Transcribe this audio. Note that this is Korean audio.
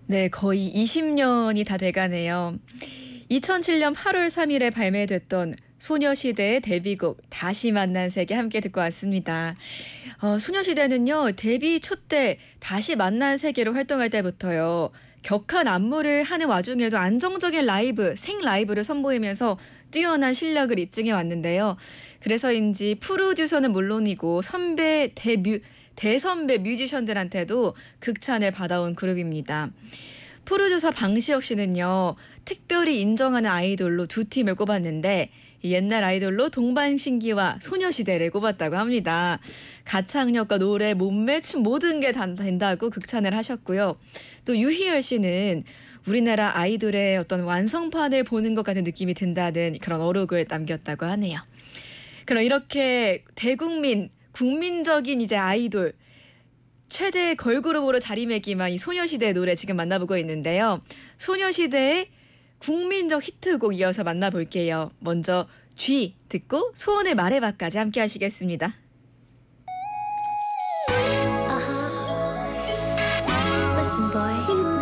네, 거의 20년이 다 돼가네요. 2007년 8월 3일에 발매됐던 소녀시대의 데뷔곡 다시 만난 세계 함께 듣고 왔습니다. 소녀시대는요, 데뷔 초 때 다시 만난 세계로 활동할 때부터요. 격한 안무를 하는 와중에도 안정적인 라이브, 생 라이브를 선보이면서 뛰어난 실력을 입증해 왔는데요. 그래서인지 프로듀서는 물론이고 대선배 뮤지션들한테도 극찬을 받아온 그룹입니다. 프로듀서 방시혁 씨는요, 특별히 인정하는 아이돌로 두 팀을 꼽았는데 옛날 아이돌로 동방신기와 소녀시대를 꼽았다고 합니다. 가창력과 노래, 몸매, 춤 모든 게 된다고 극찬을 하셨고요. 또 유희열 씨는 우리나라 아이돌의 어떤 완성판을 보는 것 같은 느낌이 든다는 그런 어록을 남겼다고 하네요. 그럼 이렇게 국민적인 이제 아이돌, 최대 걸그룹으로 자리매김한 이 소녀시대의 노래 지금 만나보고 있는데요. 소녀시대의 국민적 히트곡 이어서 만나볼게요. 먼저 G 듣고 소원을 말해봐까지 함께 하시겠습니다. Listen, boy.